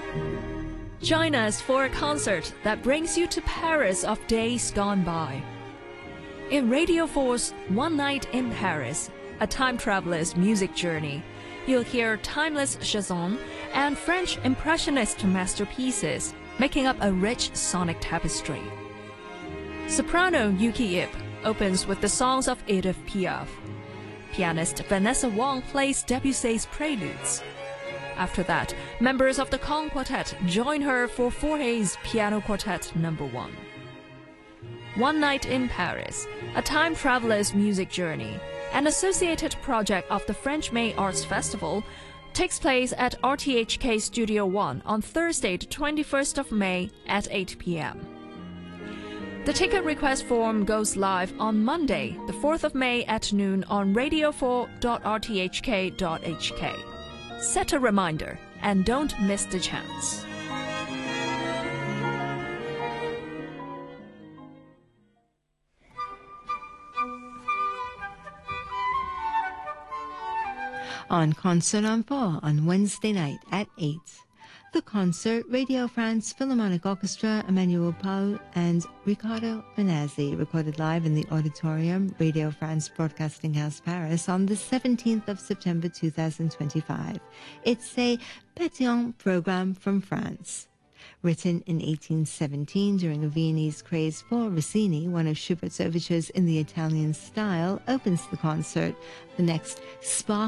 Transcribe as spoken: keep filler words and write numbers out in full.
Join us for a concert that brings you to Paris of days gone by. In Radio four's One Night in Paris, a time traveler's music journey, you'll hear timeless chansons and French impressionist masterpieces making up a rich sonic tapestry. Soprano Yuki Ip opens with the songs of Edith Piaf. Pianist Vanessa Wang plays Debussy's Preludes. After that, members of the Kong Quartet join her for Fauré's Piano Quartet number one. One Night in Paris, a time traveler's music journey, an associated project of the French May Arts Festival, takes place at R T H K Studio One on Thursday, the twenty-first of May at eight p m The ticket request form goes live on Monday, the fourth of May at noon on radio four dot r t h k dot h k. Set a reminder and don't miss the chance. On Concert en Four on Wednesday night at eight. The concert, Radio France Philharmonic Orchestra, Emmanuel Paul and Riccardo Benazzi, recorded live in the Auditorium, Radio France Broadcasting House, Paris, on the seventeenth of September two thousand twenty-five. It's a pétillant program from France. Written in eighteen seventeen during a Viennese craze for Rossini, one of Schubert's overtures in the Italian style opens the concert. The next spark